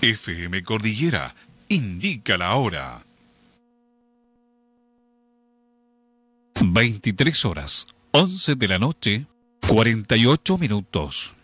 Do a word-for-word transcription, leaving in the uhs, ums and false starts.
F M Cordillera indica la hora. veintitrés horas, once de la noche, cuarenta y ocho minutos.